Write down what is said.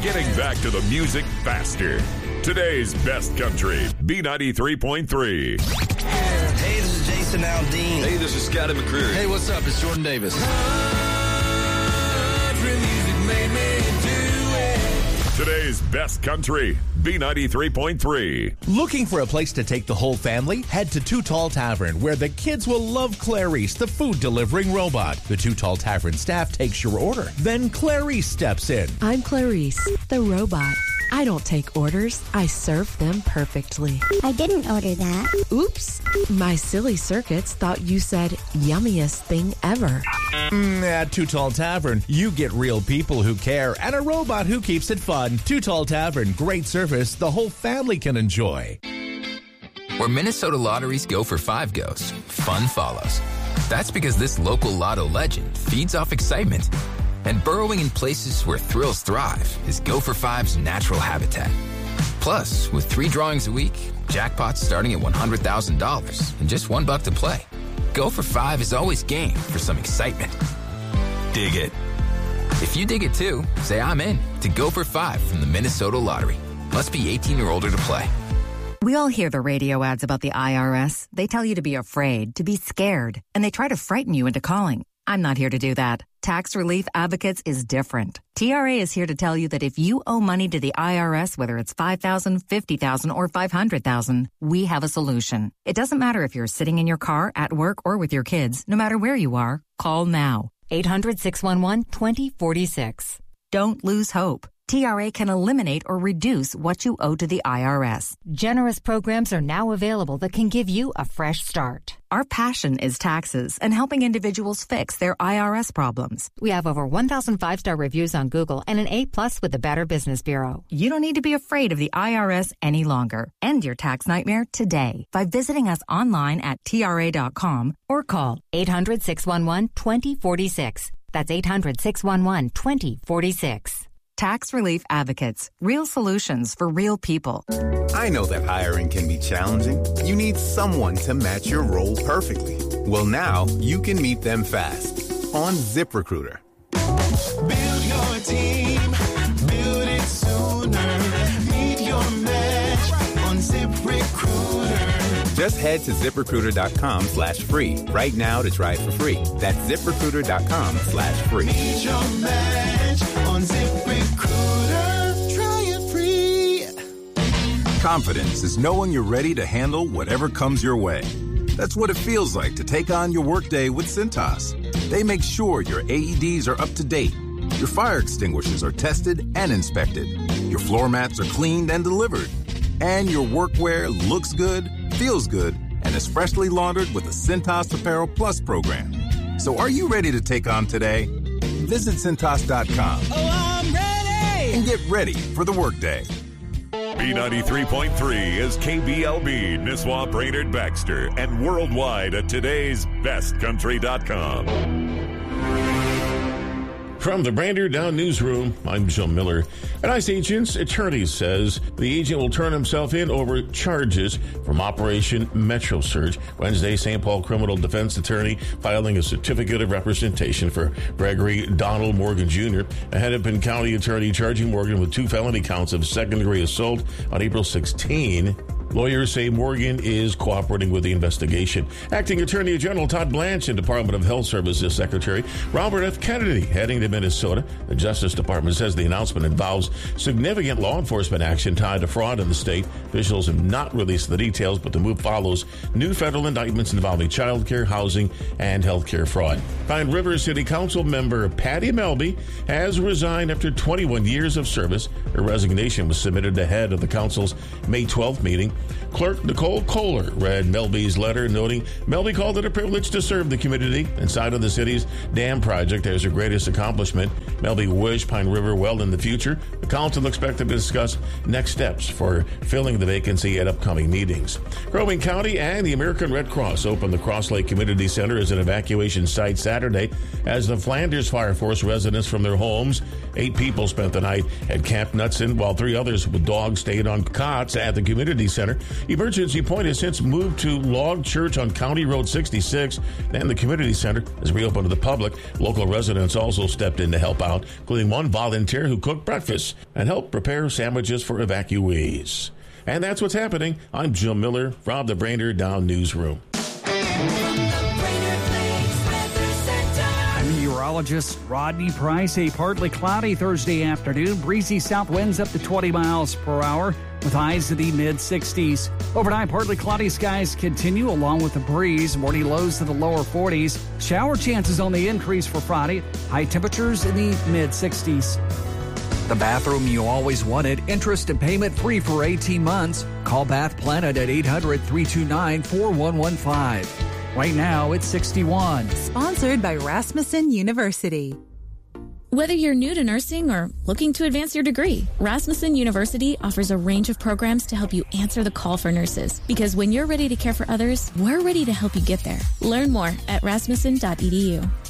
Getting back to the music faster. Today's best country, B93.3. Hey, this is Jason Aldean. Hey, this is Scotty McCreery. Hey, what's up? It's Jordan Davis. Country music made me do it. Today's best country, B93.3. Looking for a place to take the whole family? Head to Too Tall Tavern, where the kids will love Clarice, the food delivering robot. The Too Tall Tavern staff takes your order. Then Clarice steps in. I'm Clarice, the robot. I don't take orders. I serve them perfectly. I didn't order that. Oops. My silly circuits thought you said yummiest thing ever. At Too Tall Tavern, you get real people who care and a robot who keeps it fun. Too Tall Tavern, great service the whole family can enjoy. Where Minnesota lotteries go for 5 goes, fun follows. That's because this local lotto legend feeds off excitement. And burrowing in places where thrills thrive is Go for Five's natural habitat. Plus, with 3 drawings a week, jackpots starting at $100,000 and just $1 to play. Go for 5 is always game for some excitement. Dig it. If you dig it too, say I'm in to Go for 5 from the Minnesota Lottery. Must be 18 or older to play. We all hear the radio ads about the IRS. They tell you to be afraid, to be scared, and they try to frighten you into calling. I'm not here to do that. Tax Relief Advocates is different. TRA is here to tell you that if you owe money to the IRS, whether it's $5,000, $50,000, or $500,000, we have a solution. It doesn't matter if you're sitting in your car, at work, or with your kids. No matter where you are, call now. 800-611-2046. Don't lose hope. TRA can eliminate or reduce what you owe to the IRS. Generous programs are now available that can give you a fresh start. Our passion is taxes and helping individuals fix their IRS problems. We have over 1,000 5-star reviews on Google and an A+ with the Better Business Bureau. You don't need to be afraid of the IRS any longer. End your tax nightmare today by visiting us online at TRA.com or call 800-611-2046. That's 800-611-2046. Tax Relief Advocates. Real solutions for real people. I know that hiring can be challenging. You need someone to match your role perfectly. Well, now you can meet them fast on ZipRecruiter. Build your team. Build it sooner. Meet your match on ZipRecruiter. Just head to ZipRecruiter.com/free right now to try it for free. That's ZipRecruiter.com/free. Meet your match on ZipRecruiter. Try it free. Confidence is knowing you're ready to handle whatever comes your way. That's what it feels like to take on your workday with Cintas. They make sure your AEDs are up to date, your fire extinguishers are tested and inspected, your floor mats are cleaned and delivered, and your workwear looks good, feels good, and is freshly laundered with the Cintas Apparel Plus program. So are you ready to take on today? Visit Cintas.com. Oh, I'm ready! And get ready for the workday. B93.3 is KBLB, Nisswa, Brainerd, Baxter, and worldwide at today'sbestcountry.com. From the Brainerd Down Newsroom, I'm Joe Miller. An ICE agent's attorney says the agent will turn himself in over charges from Operation Metro Surge. Wednesday, St. Paul criminal defense attorney filing a certificate of representation for Gregory Donald Morgan Jr., a Hennepin County attorney charging Morgan with 2 felony counts of second-degree assault on April 16. Lawyers say Morgan is cooperating with the investigation. Acting Attorney General Todd Blanche and Department of Health Services Secretary Robert F. Kennedy heading to Minnesota. The Justice Department says the announcement involves significant law enforcement action tied to fraud in the state. Officials have not released the details, but the move follows new federal indictments involving child care, housing, and health care fraud. Pine River City Council member Patty Melby has resigned after 21 years of service. Her resignation was submitted ahead of the council's May 12th meeting. Clerk Nicole Kohler read Melby's letter, noting Melby called it a privilege to serve the community and cited the city's dam project as her greatest accomplishment. Melby wished Pine River well in the future. The council expected to discuss next steps for filling the vacancy at upcoming meetings. Crow Wing County and the American Red Cross opened the Cross Lake Community Center as an evacuation site Saturday as the Flanders Fire Force residents from their homes. 8 people spent the night at Camp Knutson, while 3 others with dogs stayed on cots at the community center. Center. Emergency Point has since moved to Log Church on County Road 66, and the community center is reopened to the public. Local residents also stepped in to help out, including one volunteer who cooked breakfast and helped prepare sandwiches for evacuees. And that's what's happening. I'm Jim Miller from the Brainerd Down Newsroom. Meteorologist Rodney Price. A partly cloudy Thursday afternoon. Breezy south winds up to 20 miles per hour with highs to the mid-60s. Overnight, partly cloudy skies continue along with the breeze. Morning lows to the lower 40s. Shower chances on the increase for Friday. High temperatures in the mid-60s. The bathroom you always wanted, interest and payment free for 18 months. Call Bath Planet at 800-329-4115. Right now, it's 61. Sponsored by Rasmussen University. Whether you're new to nursing or looking to advance your degree, Rasmussen University offers a range of programs to help you answer the call for nurses. Because when you're ready to care for others, we're ready to help you get there. Learn more at rasmussen.edu.